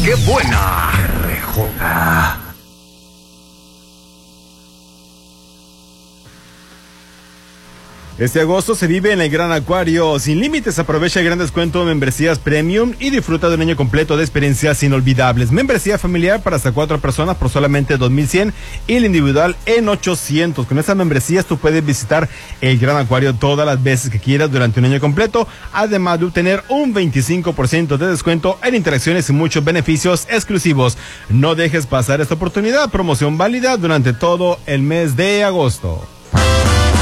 qué buena! RJ. Este agosto se vive en el Gran Acuario Sin Límites. Aprovecha el gran descuento de membresías premium y disfruta de un año completo de experiencias inolvidables. Membresía familiar para hasta 4 personas por solamente 2,100 y la individual en 800. Con estas membresías tú puedes visitar el Gran Acuario todas las veces que quieras durante un año completo, además de obtener un 25% de descuento en interacciones y muchos beneficios exclusivos. No dejes pasar esta oportunidad. Promoción válida durante todo el mes de agosto.